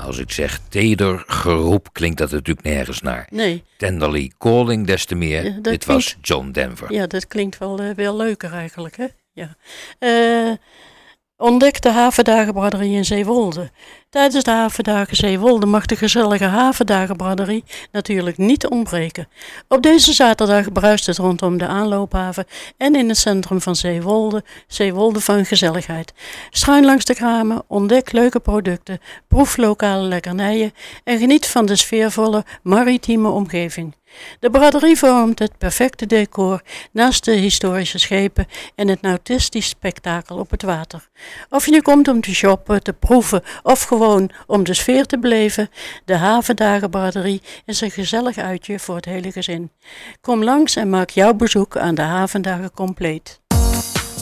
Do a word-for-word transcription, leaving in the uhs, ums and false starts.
Als ik zeg teder geroep, klinkt dat natuurlijk nergens naar. Nee. Tenderly calling, des te meer. Ja, Dit klinkt, was John Denver. Ja, dat klinkt wel, uh, wel leuker eigenlijk, hè? Ja. Uh, ontdek de Havendagenbraderie in Zeewolde. Tijdens de Havendagen Zeewolde mag de gezellige Havendagenbraderie natuurlijk niet ontbreken. Op deze zaterdag bruist het rondom de aanloophaven en in het centrum van Zeewolde, Zeewolde van gezelligheid. Struin langs de kramen, ontdek leuke producten, proef lokale lekkernijen en geniet van de sfeervolle maritieme omgeving. De braderie vormt het perfecte decor naast de historische schepen en het nautistisch spektakel op het water. Of je nu komt om te shoppen, te proeven of gewoon om de sfeer te beleven, de Havendagenbraderie is een gezellig uitje voor het hele gezin. Kom langs en maak jouw bezoek aan de Havendagen compleet.